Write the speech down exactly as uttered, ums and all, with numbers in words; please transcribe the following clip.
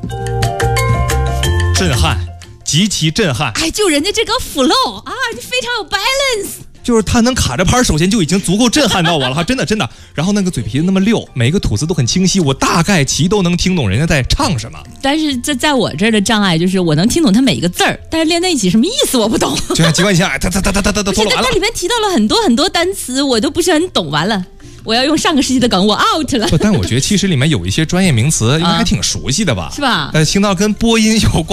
震撼，极其震撼。 哎，就人家这个 flow 啊，你非常有 balance。 就是他能卡着拍，首先就已经足够震撼到我了哈，真的真的。然后那个嘴皮那么溜，每个吐字都很清晰，我大概其都能听懂人家在唱什么。 但是在在我这儿的障碍就是我能听懂他每一个字儿，但是连在一起什么意思我不懂。 就像机关枪，哒哒哒哒哒哒哒， 不是，它里面提到了很多很多单词，我都不是很懂。完了，我要用上个世纪的梗，我 out 了。 但我觉得其实里面有一些专业名词，应该还挺熟悉的吧？ 是吧？ 呃，听到跟播音有关。